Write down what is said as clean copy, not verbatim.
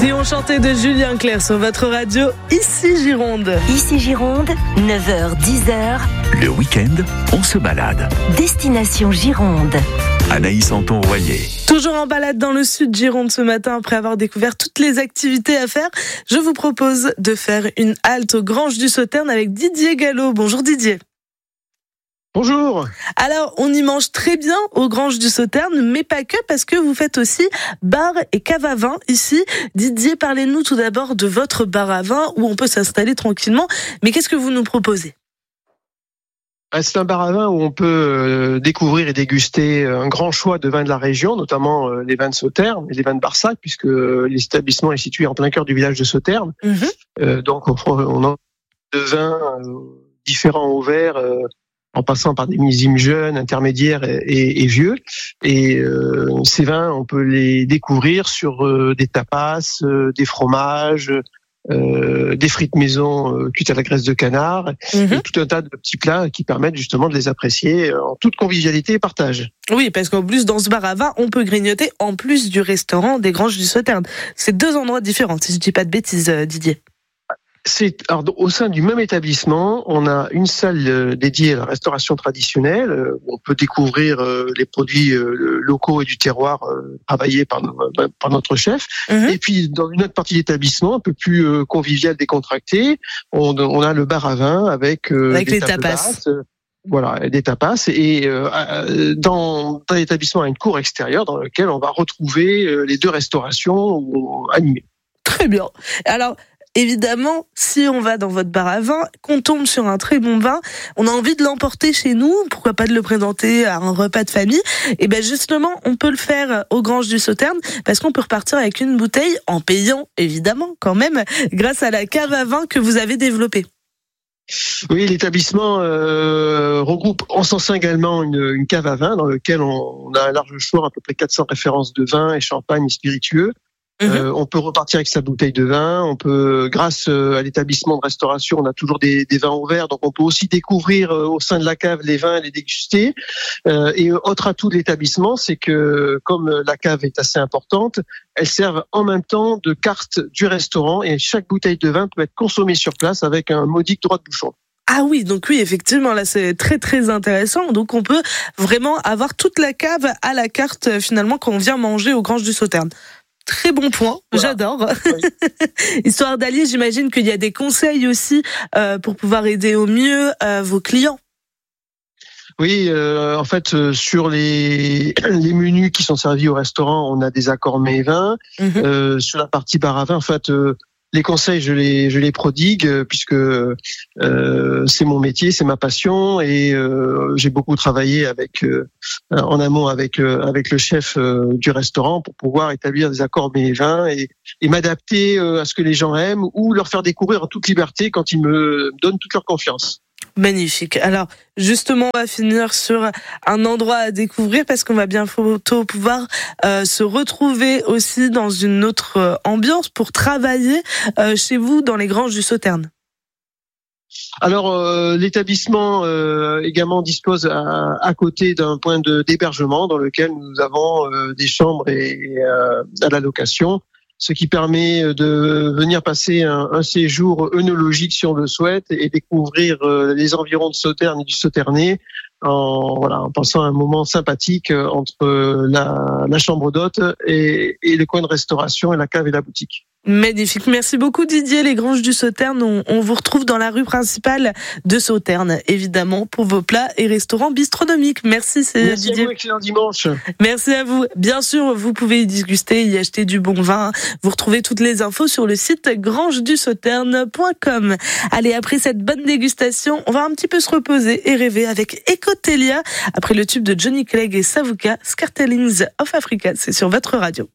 Trio chanté de Julien Clerc sur votre radio, ici Gironde. Ici Gironde, 9h-10h. Le week-end, on se balade. Destination Gironde. Anaïs Anton-Royer. Toujours en balade dans le sud Gironde ce matin, après avoir découvert toutes les activités à faire, je vous propose de faire une halte aux Granges du Sauterne avec Didier Gallo. Bonjour Didier. Bonjour. Alors, on y mange très bien aux Granges du Sauterne, mais pas que, parce que vous faites aussi bar et cave à vin ici. Didier, parlez-nous tout d'abord de votre bar à vin où on peut s'installer tranquillement. Mais qu'est-ce que vous nous proposez ? C'est un bar à vin où on peut découvrir et déguster un grand choix de vins de la région, notamment les vins de Sauterne et les vins de Barsac, puisque l'établissement est situé en plein cœur du village de Sauterne. Donc, on a de vins différents au verre, en passant par des millésimes jeunes, intermédiaires et vieux. Et ces vins, on peut les découvrir sur des tapas, des fromages, des frites maison cuites à la graisse de canard, et tout un tas de petits plats qui permettent justement de les apprécier en toute convivialité et partage. Oui, parce qu'en plus, dans ce bar à vin, on peut grignoter en plus du restaurant des Granges du Sauterne. C'est deux endroits différents, si je dis pas de bêtises, Didier. Alors, au sein du même établissement, on a une salle dédiée à la restauration traditionnelle, où on peut découvrir les produits locaux et du terroir travaillés par notre chef. Et puis, dans une autre partie de l'établissement, un peu plus convivial, décontracté, on a le bar à vin avec les tapas. Voilà, des tapas. Et dans l'établissement, il y a une cour extérieure dans laquelle on va retrouver les deux restaurations animées. Très bien. Alors, évidemment, si on va dans votre bar à vin, qu'on tombe sur un très bon vin, on a envie de l'emporter chez nous, pourquoi pas de le présenter à un repas de famille. Et ben justement, on peut le faire aux Granges du Sauterne, parce qu'on peut repartir avec une bouteille, en payant évidemment quand même, grâce à la cave à vin que vous avez développée. Oui, l'établissement regroupe en son sein également une cave à vin dans laquelle on a un large choix, à peu près 400 références de vin et champagne et spiritueux. On peut repartir avec sa bouteille de vin. On peut, grâce à l'établissement de restauration, on a toujours des vins ouverts, donc on peut aussi découvrir au sein de la cave les vins, les déguster. Et autre atout de l'établissement, c'est que comme la cave est assez importante, elles servent en même temps de carte du restaurant et chaque bouteille de vin peut être consommée sur place avec un modique droit de bouchon. Ah oui, donc oui, effectivement, là c'est très très intéressant. Donc on peut vraiment avoir toute la cave à la carte finalement quand on vient manger aux Granges du Sauterne. Très bon point, voilà. J'adore. Oui. Histoire d'allier, j'imagine qu'il y a des conseils aussi pour pouvoir aider au mieux vos clients. Oui, en fait, sur les menus qui sont servis au restaurant, on a des accords mets et vins. Sur la partie bar à vin, en fait, les conseils, je les prodigue puisque c'est mon métier, c'est ma passion et j'ai beaucoup travaillé en amont avec le chef du restaurant pour pouvoir établir des accords mets et vins et m'adapter à ce que les gens aiment ou leur faire découvrir en toute liberté quand ils me donnent toute leur confiance. Magnifique. Alors, justement, on va finir sur un endroit à découvrir parce qu'on va bientôt pouvoir se retrouver aussi dans une autre ambiance pour travailler chez vous dans les Granges du Sauterne. Alors, l'établissement également dispose à côté d'un point d'hébergement dans lequel nous avons des chambres et à la location. Ce qui permet de venir passer un séjour œnologique si on le souhaite et découvrir les environs de Sauterne et du Sauternais en passant un moment sympathique entre la chambre d'hôte et le coin de restauration et la cave et la boutique. Magnifique. Merci beaucoup Didier. Les Granges du Sauterne, on vous retrouve dans la rue principale de Sauterne, évidemment, pour vos plats et restaurants bistronomiques. Merci Didier. Merci à vous, excellent dimanche. Merci à vous. Bien sûr, vous pouvez y déguster, y acheter du bon vin. Vous retrouvez toutes les infos sur le site grangesdusauterne.com. Allez, après cette bonne dégustation, on va un petit peu se reposer et rêver avec Ecotelia, après le tube de Johnny Clegg et Savuka, Scartellings of Africa. C'est sur votre radio.